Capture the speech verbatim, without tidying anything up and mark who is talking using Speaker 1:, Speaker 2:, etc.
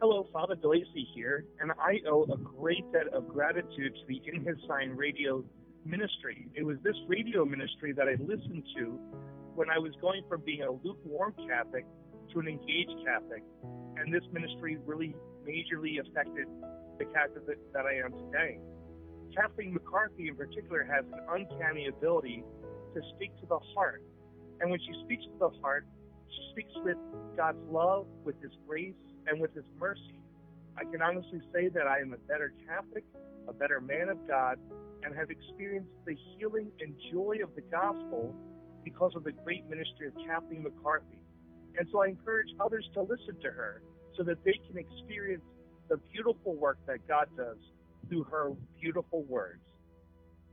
Speaker 1: Hello, Father DeLacy here, and I owe a great debt of gratitude to the In His Sign radio ministry. It was this radio ministry that I listened to when I was going from being a lukewarm Catholic to an engaged Catholic, and this ministry really majorly affected the Catholic that that I am today. Kathleen McCarthy in particular has an uncanny ability to speak to the heart, and when she speaks to the heart, she speaks with God's love, with His grace, and with His mercy. I can honestly say that I am a better Catholic, a better man of God, and have experienced the healing and joy of the gospel because of the great ministry of Kathleen McCarthy. And so I encourage others to listen to her so that they can experience the beautiful work that God does through her beautiful words.